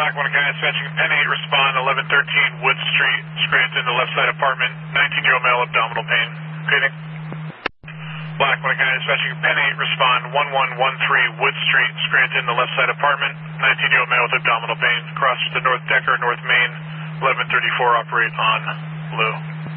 Black 1 guy dispatching Pen 8, respond 1113 Wood Street, Scranton, the left side apartment, 19-year-old male, abdominal pain. Repeating. Black 1 guy dispatching Pen 8, respond 1113 Wood Street, Scranton, the left side apartment, 19-year-old male with abdominal pain. Cross to North Decker, North Main, 1134, operate on Blue.